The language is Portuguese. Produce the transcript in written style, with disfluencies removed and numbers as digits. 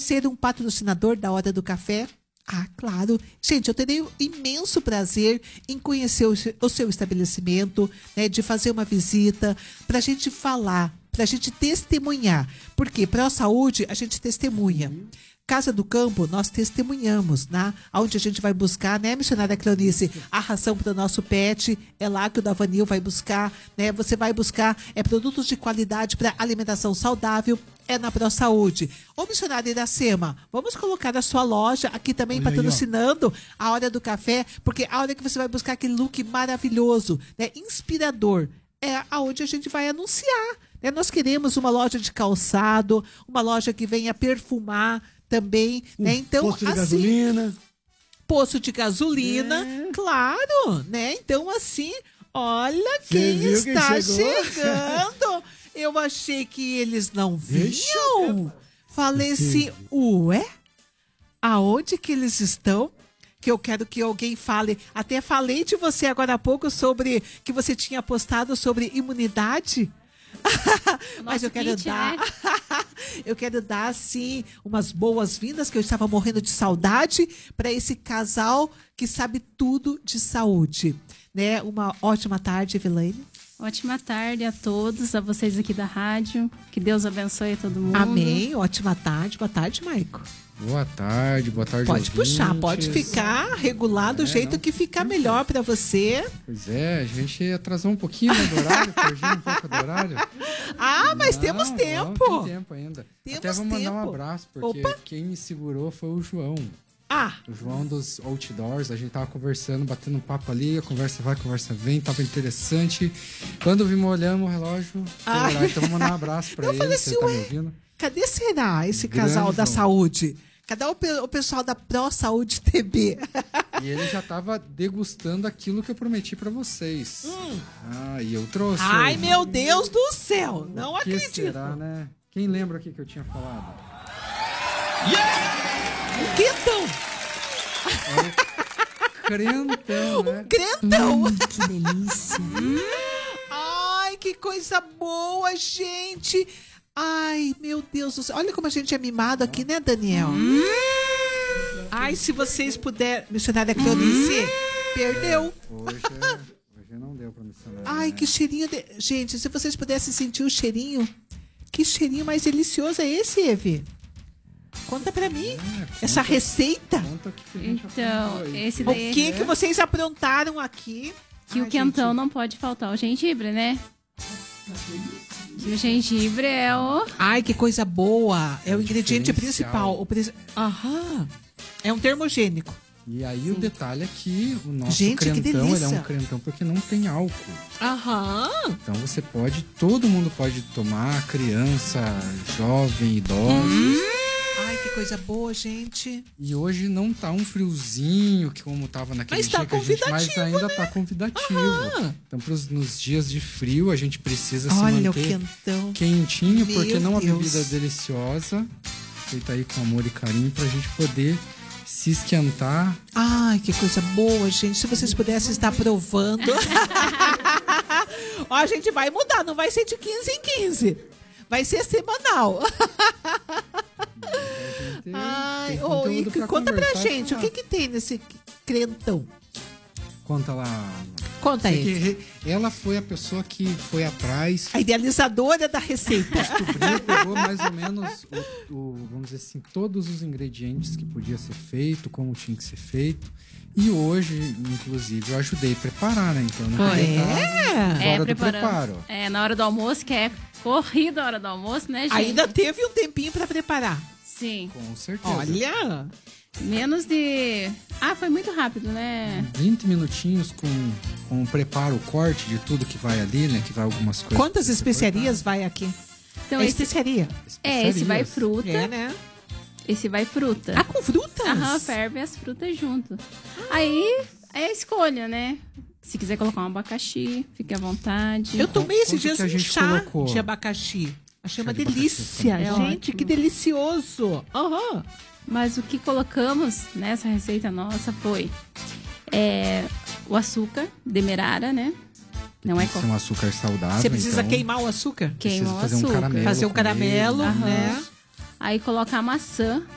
ser um patrocinador da Hora do Café? Ah, claro. Gente, eu terei um imenso prazer em conhecer o seu estabelecimento, né, de fazer uma visita, para a gente falar, para a gente testemunhar. Porque para a saúde, a gente testemunha. Casa do Campo, nós testemunhamos, né? Onde a gente vai buscar, né, missionária Cleonice, a ração para o nosso pet, é lá que o Davanil vai buscar, né? Você vai buscar produtos de qualidade para alimentação saudável, é na Pro Saúde. Ô, missionária Iracema, vamos colocar a sua loja aqui também patrocinando a Hora do Café, porque a hora que você vai buscar aquele look maravilhoso, né, inspirador, é aonde a gente vai anunciar. Né? Nós queremos uma loja de calçado, uma loja que venha perfumar também, né? Então, posto de assim, gasolina. Poço de gasolina, claro, né? Então, assim, olha quem está chegando. Eu achei que eles não vinham. Falei assim, ué? Aonde que eles estão? Que eu quero que alguém fale. Até falei de você agora há pouco sobre que você tinha postado sobre imunidade. Mas eu quero dar, né? Eu quero dar assim umas boas-vindas, que eu estava morrendo de saudade, para esse casal que sabe tudo de saúde, né? Uma ótima tarde, Eveline. Ótima tarde a todos, a vocês aqui da rádio. Que Deus abençoe a todo mundo. Amém. Ótima tarde. Boa tarde, Maico. Boa tarde. Pode ouvintes. Puxar, pode ficar regular do jeito que ficar melhor para você. Pois é, a gente atrasou um pouquinho, né, do horário, fugiu um pouco do horário. Mas temos tempo. Tem tempo ainda. Temos Até vou mandar um abraço, porque quem me segurou foi o João. O João dos Outdoors. A gente tava conversando, batendo um papo ali, a conversa vai, a conversa vem, tava interessante. Quando vimos, olhamos o relógio, então vou mandar um abraço pra ele, assim, você tá me ouvindo. Cadê será esse casal da saúde? Cadê o pessoal da Pro Saúde TB? E ele já tava degustando aquilo que eu prometi pra vocês. E eu trouxe. Ai, meu Deus do céu! Não acredito. Será, né? Quem lembra o que eu tinha falado? Um quentão! Crentão, né? Um crentão! Que delícia! Ai, que coisa boa, gente! Ai, meu Deus do céu. Olha como a gente é mimado aqui, né, Daniel? Ai, se vocês puderem... Missionária Cleonice, perdeu. Hoje não deu pra missionária. Ai, que cheirinho... Gente, se vocês pudessem sentir o cheirinho... Que cheirinho mais delicioso é esse, Eve? Conta pra mim. Essa receita. Conta que a gente então, esse daí... O que vocês aprontaram aqui? Que o quentão não pode faltar. O gengibre, né? Que o gengibre é o... Ai, que coisa boa. É o ingrediente principal. É um termogênico. E aí o detalhe é que o nosso crentão, ele é um crentão porque não tem álcool. Então você pode, todo mundo pode tomar, criança, jovem, idosos. Ai, que coisa boa, gente. E hoje não tá um friozinho, que como tava naquele dia que a gente... Mas ainda tá convidativo. Então nos dias de frio a gente precisa se manter quentinho, porque não uma bebida deliciosa, feita aí com amor e carinho, pra gente poder se esquentar. Ai, que coisa boa, gente. Se vocês pudessem estar provando. Ó, a gente vai mudar, não vai ser de 15 em 15. Vai ser semanal. Ai, conta pra gente, o que tem nesse crentão? Conta lá. Conta aí. Ela foi a pessoa que foi atrás. A idealizadora da receita. Descobriu, pegou mais ou menos, vamos dizer assim, todos os ingredientes que podia ser feito, como tinha que ser feito. E hoje, inclusive, eu ajudei a preparar, né? Então, não fora do preparo. Na hora do almoço, que é corrida a hora do almoço, né, gente? Ainda teve um tempinho pra preparar. Sim. Com certeza. Olha! Menos de... foi muito rápido, né? 20 minutinhos com o preparo, o corte de tudo que vai ali, né? Que vai algumas coisas. Quantas especiarias vai aqui? Então, especiaria? Esse vai fruta. Né? Esse vai fruta. Com frutas? Ferve as frutas junto. Aí é a escolha, né? Se quiser colocar um abacaxi, fique à vontade. Eu tomei esses dias um chá de abacaxi. Achei uma delícia. Gente, que delicioso. Mas o que colocamos nessa receita nossa foi o açúcar demerara, né? Não é um açúcar saudável. Você precisa queimar o açúcar? Queima o açúcar. Fazer um caramelo, né? Aí coloca a maçã.